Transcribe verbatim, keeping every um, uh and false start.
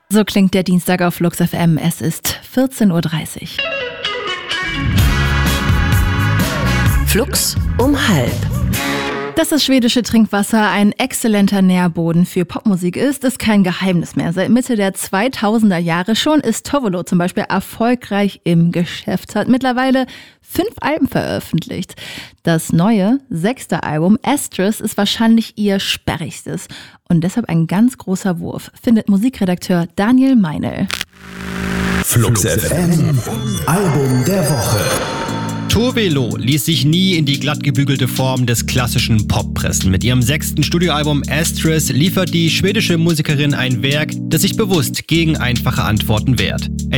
So klingt der Dienstag auf Flux F M. Es ist vierzehn Uhr dreißig. Flux um halb. Dass das schwedische Trinkwasser ein exzellenter Nährboden für Popmusik ist, ist kein Geheimnis mehr. Seit Mitte der zweitausender Jahre schon ist Tovolo zum Beispiel erfolgreich im Geschäft, hat mittlerweile fünf Alben veröffentlicht. Das neue, sechste Album Asterisk ist wahrscheinlich ihr sperrigstes und deshalb ein ganz großer Wurf, findet Musikredakteur Daniel Meinl. Flux F M, Album der Woche. Tovolo ließ sich nie in die glattgebügelte Form des klassischen Pop pressen. Mit ihrem sechsten Studioalbum Asterisk liefert die schwedische Musikerin ein Werk, das sich bewusst gegen einfache Antworten wehrt.